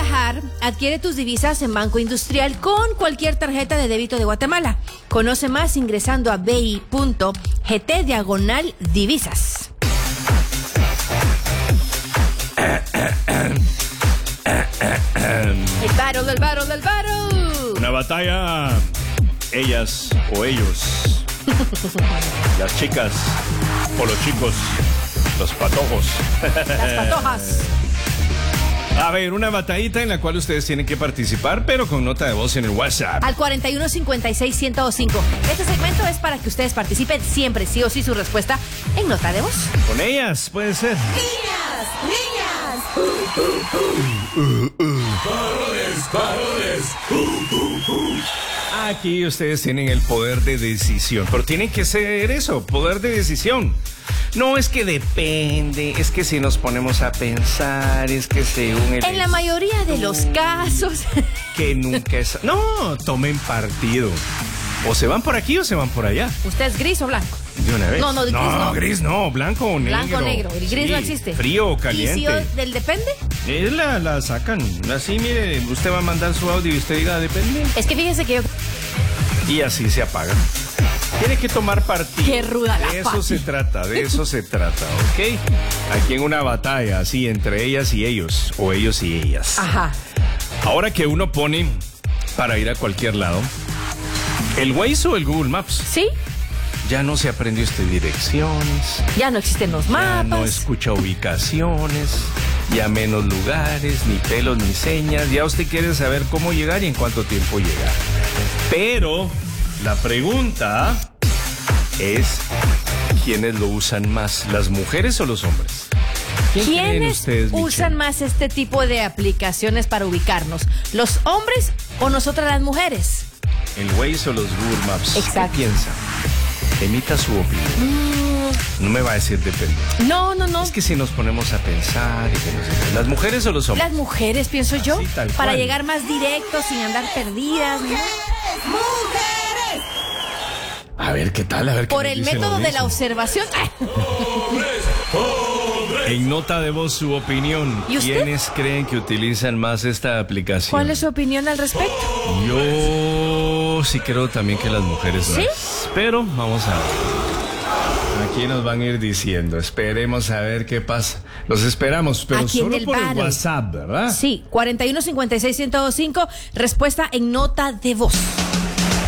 viajar, adquiere tus divisas en Banco Industrial con cualquier tarjeta de débito de Guatemala. Conoce más ingresando a bi.gt/divisas. El battle. Una batalla. Ellas o ellos. Las chicas o los chicos. Los patojos. Las patojas. A ver, una batallita en la cual ustedes tienen que participar, pero con nota de voz en el WhatsApp. Al 4156-105. Este segmento es para que ustedes participen siempre, sí o sí, su respuesta en nota de voz. Con ellas, puede ser. ¡Niñas! ¡Varones! Aquí ustedes tienen el poder de decisión, pero tiene que ser eso, poder de decisión. No es que depende, es que si nos ponemos a pensar, es que según el... En la mayoría de los casos. Que nunca es... No, tomen partido. O se van por aquí o se van por allá. ¿Usted es gris o blanco? De una vez. No, gris no. Gris no, blanco o negro. Blanco o negro, el gris Sí, no existe. Frío o caliente. ¿Y si del depende? La sacan. Así, mire, usted va a mandar su audio y usted diga depende. Es que fíjese que yo... Y así se apaga. Tiene que tomar partido. Qué ruda la De eso Pati. se trata, ¿ok? Aquí en una batalla, así, entre ellas y ellos, o ellos y ellas. Ajá. Ahora que uno pone para ir a cualquier lado, ¿el Waze o el Google Maps? ¿Sí? Ya no se aprendió direcciones, Ya no existen los ya mapas. no escucha ubicaciones, ya menos lugares, ni pelos, ni señas. Ya usted quiere saber cómo llegar y en cuánto tiempo llegar. Pero la pregunta es, ¿quiénes lo usan más, las mujeres o los hombres? ¿Quiénes usan más este tipo de aplicaciones para ubicarnos? ¿Los hombres o nosotras las mujeres? ¿El Waze o los Google Maps? Exacto. ¿Qué piensa? Emita su opinión. No me va a decir depende. No. Es que si nos ponemos a pensar y que no sé, ¿las mujeres o los hombres? Las mujeres, pienso yo, Así, tal para cual. llegar más directos sin andar perdidas, ¿no? ¡Mujeres! A ver, ¿qué tal? A ver, ¿qué Por nos el dicen método los de la mismos? observación. En nota de voz su opinión. ¿Y usted? ¿Quiénes creen que utilizan más esta aplicación? ¿Cuál es su opinión al respecto? Yo sí creo también que las mujeres ¿Sí? más. Pero vamos a ver. Aquí nos van a ir diciendo. Esperemos a ver qué pasa. Los esperamos, pero Aquí en solo el por el battle. WhatsApp, ¿verdad? Sí, 4156-105, respuesta en nota de voz.